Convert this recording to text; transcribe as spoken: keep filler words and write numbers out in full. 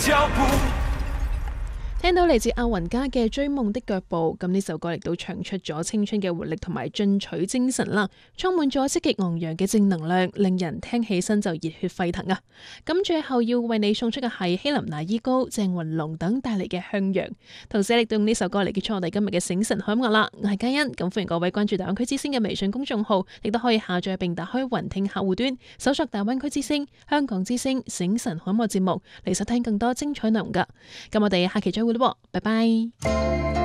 腳步。 聽到嚟自阿雲家嘅《追夢的腳步》，咁呢首歌亦都唱出咗青春嘅活力同埋進取精神啦，充滿咗積極昂揚嘅正能量，令人聽起身就熱血沸騰啊！咁最後要為你送出嘅係希林娜依高、鄭雲龍等帶嚟嘅《向陽》，同時亦都用呢首歌嚟結束我哋今日嘅醒神海樂啦。我係嘉欣，咁歡迎各位關注大灣區之聲嘅微信公眾號，亦都可以下載並打開雲聽客戶端，搜索大灣區之聲、香港之聲醒神海樂節目嚟收聽更多精彩內容噶。咁我哋下期再會。拜拜。